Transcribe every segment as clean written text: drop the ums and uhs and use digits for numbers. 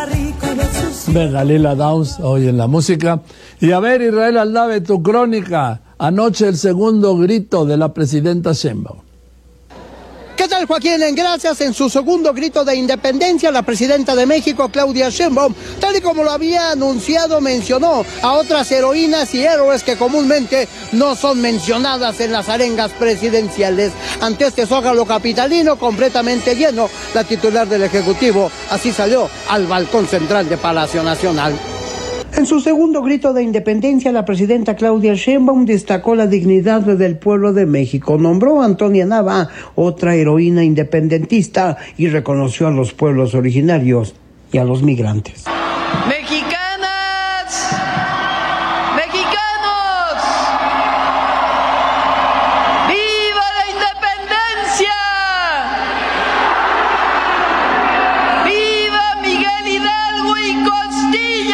Venga, Lila Downs, hoy en la música. Y a ver, Israel Aldave, tu crónica. Anoche el segundo grito de la presidenta Sheinbaum. ¿Qué tal, Joaquín? Gracias. En su segundo grito de independencia, la presidenta de México, Claudia Sheinbaum, tal y como lo había anunciado, mencionó a otras heroínas y héroes que comúnmente no son mencionadas en las arengas presidenciales. Ante este zócalo capitalino completamente lleno, la titular del Ejecutivo así salió al balcón central de Palacio Nacional. En su segundo grito de independencia, la presidenta Claudia Sheinbaum destacó la dignidad del pueblo de México, nombró a Antonia Nava, otra heroína independentista, y reconoció a los pueblos originarios y a los migrantes. Mexicanas, mexicanos, ¡viva la independencia! ¡Viva Miguel Hidalgo y Costilla!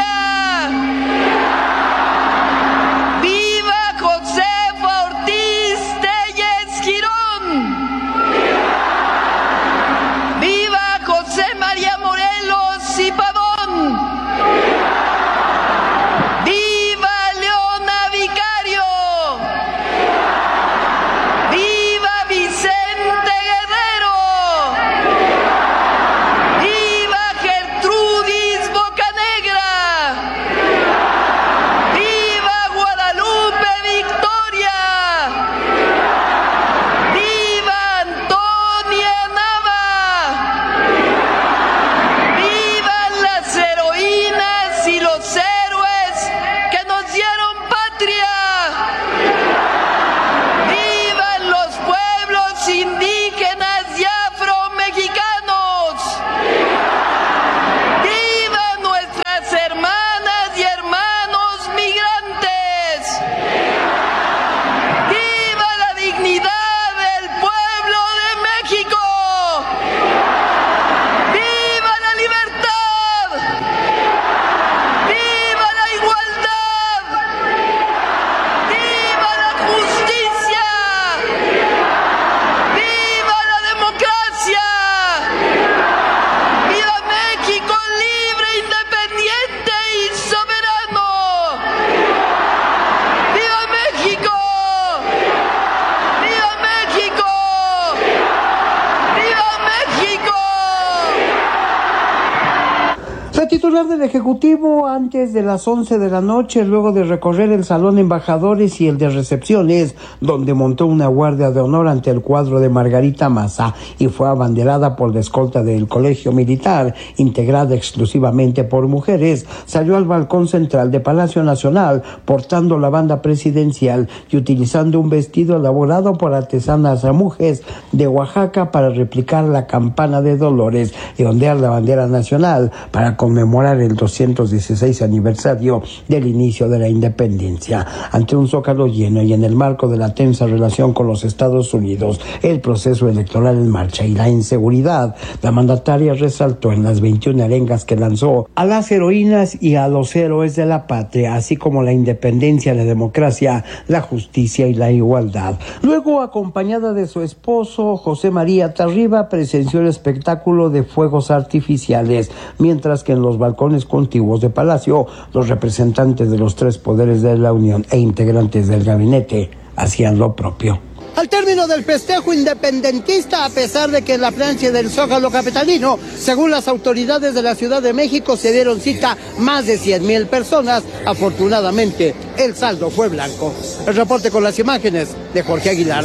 La titular del Ejecutivo, antes de las 11 de la noche, luego de recorrer el salón de embajadores y el de recepciones, donde montó una guardia de honor ante el cuadro de Margarita Maza y fue abanderada por la escolta del Colegio Militar, integrada exclusivamente por mujeres, salió al balcón central de Palacio Nacional portando la banda presidencial y utilizando un vestido elaborado por artesanas mujeres de Oaxaca para replicar la campana de Dolores y ondear la bandera nacional para conmemorar el 216 aniversario del inicio de la independencia. Ante un zócalo lleno y en el marco de la tensa relación con los Estados Unidos, el proceso electoral en marcha y la inseguridad, la mandataria resaltó en las 21 arengas que lanzó a las heroínas y a los héroes de la patria, así como la independencia, la democracia, la justicia y la igualdad. Luego, acompañada de su esposo, José María Tarriba, presenció el espectáculo de fuegos artificiales, mientras que en los balcones contiguos de Palacio, los representantes de los tres poderes de la Unión e integrantes del gabinete hacían lo propio. Al término del festejo independentista, a pesar de que en la plancha del Zócalo capitalino, según las autoridades de la Ciudad de México, se dieron cita más de 100,000 personas, afortunadamente el saldo fue blanco. El reporte con las imágenes de Jorge Aguilar.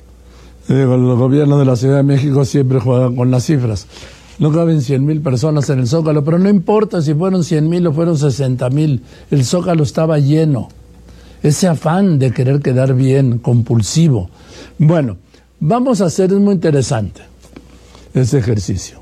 El gobierno de la Ciudad de México siempre juega con las cifras. No caben 100,000 personas en el Zócalo, pero no importa si fueron 100,000 o fueron 60,000, el Zócalo estaba lleno. Ese afán de querer quedar bien, compulsivo. Bueno, vamos a hacer, es muy interesante ese ejercicio.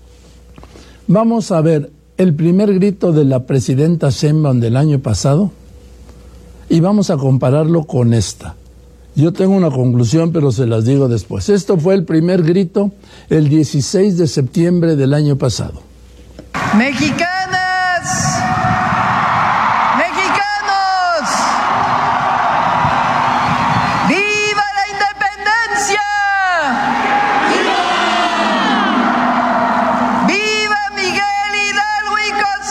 Vamos a ver el primer grito de la presidenta Sheinbaum del año pasado y vamos a compararlo con esta. Yo tengo una conclusión, pero se las digo después. Esto fue el primer grito el 16 de septiembre del año pasado. Mexicanas, mexicanos, ¡viva la independencia! ¡Viva Miguel Hidalgo y Costilla!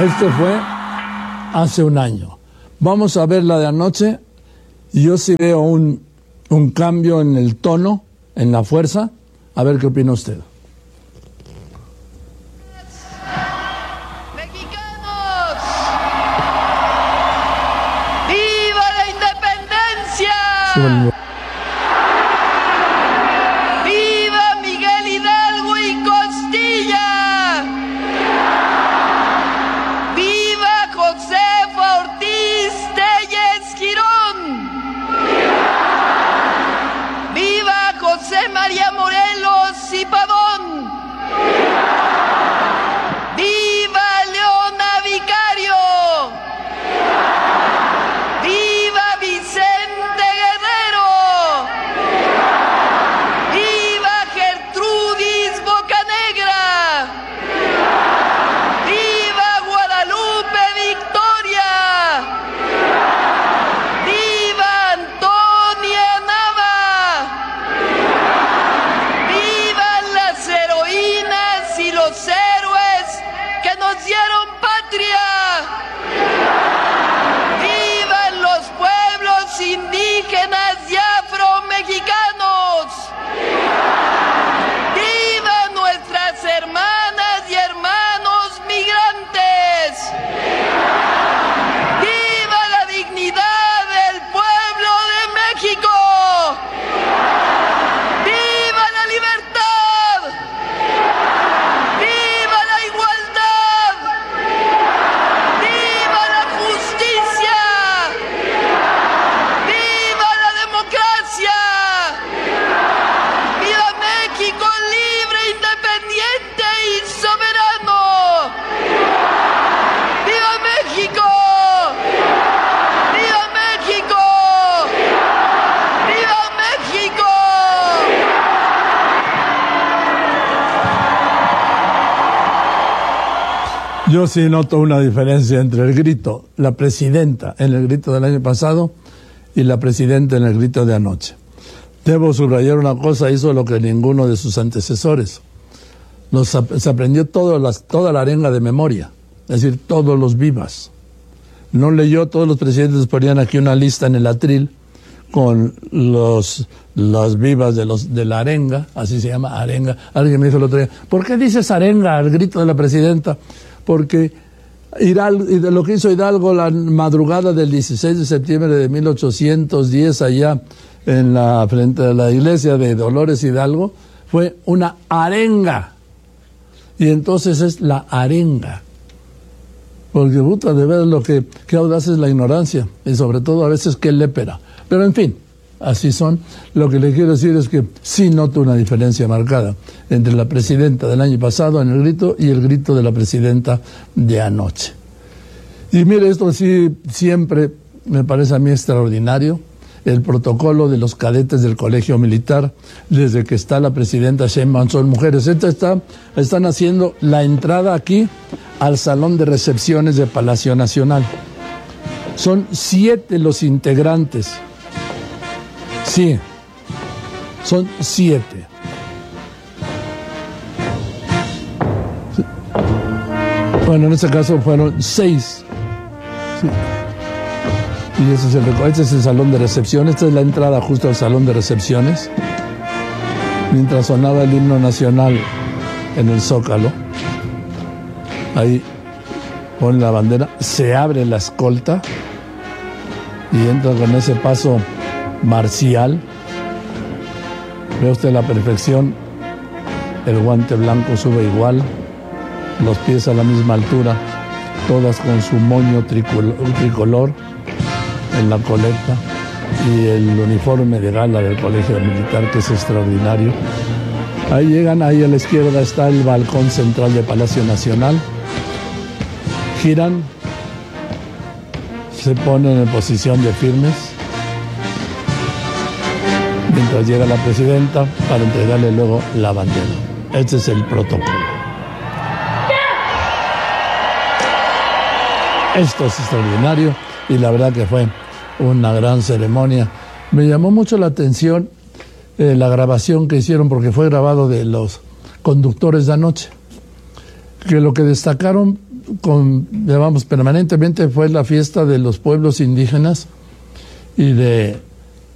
Este fue hace un año. Vamos a ver la de anoche. Yo sí veo un cambio en el tono, en la fuerza. A ver qué opina usted. ¡Mexicanos! ¡Viva la independencia! Súbele. ¡Viva Miguel Hidalgo y Costilla! ¡Viva Josefa Ortiz Telles Girón! ¡Viva José María Morelos y Pavón! ¡Viva Leona Vicario! ¡Viva Vicente Guerrero! ¡Viva Gertrudis Bocanegra! ¡Viva Guadalupe Victoria! ¡Viva Antonia Nava! ¡Vivan las heroínas y los héroes que nos dieron patria! ¡Vivan los pueblos indígenas y afromexicanos! ¡Vivan nuestras hermanas y hermanos migrantes! ¡Viva la dignidad del pueblo de México! ¡Viva la libertad! ¡Viva la igualdad! ¡Viva la justicia! ¡Viva la democracia! ¡Viva México libre, independiente y soberano! ¡Viva México! ¡Viva México! ¡Viva México! Yo sí noto una diferencia entre el grito, la presidenta en el grito del año pasado y la presidenta en el grito de anoche. Debo subrayar una cosa, hizo lo que ninguno de sus antecesores. Se aprendió toda la arenga de memoria, es decir, todos los vivas. No leyó, todos los presidentes ponían aquí una lista en el atril con las vivas de la arenga, así se llama, arenga. Alguien me dijo el otro día, ¿por qué dices arenga al grito de la presidenta? Porque lo que hizo Hidalgo la madrugada del 16 de septiembre de 1810 allá frente a la iglesia de Dolores Hidalgo fue una arenga. Y entonces es la arenga. Porque puta, de ver qué audaz es la ignorancia. Y sobre todo a veces qué lépera. Pero en fin, así son. Lo que le quiero decir es que sí noto una diferencia marcada entre la presidenta del año pasado en el grito y el grito de la presidenta de anoche. Y mire, esto sí siempre me parece a mí extraordinario. El protocolo de los cadetes del Colegio Militar, desde que está la presidenta Sheinbaum, son mujeres. Están haciendo la entrada aquí al Salón de Recepciones de Palacio Nacional. Son 7 los integrantes. Sí, son 7. Bueno, en este caso fueron 6. Sí. Y este es el salón de recepción. Esta es la entrada justo al salón de recepciones. Mientras sonaba el himno nacional en el Zócalo, ahí pone la bandera, se abre la escolta y entra con ese paso marcial. Ve usted la perfección. El guante blanco sube igual, los pies a la misma altura, todas con su moño tricolor en la colecta y el uniforme de gala del Colegio Militar, que es extraordinario. Ahí llegan, ahí a la izquierda está el balcón central de Palacio Nacional, giran, se ponen en posición de firmes mientras llega la presidenta para entregarle luego la bandera. Este es el protocolo. Esto es extraordinario y la verdad que fue una gran ceremonia. Me llamó mucho la atención la grabación que hicieron, porque fue grabado de los conductores de anoche, que lo que destacaron llevamos permanentemente fue la fiesta de los pueblos indígenas y de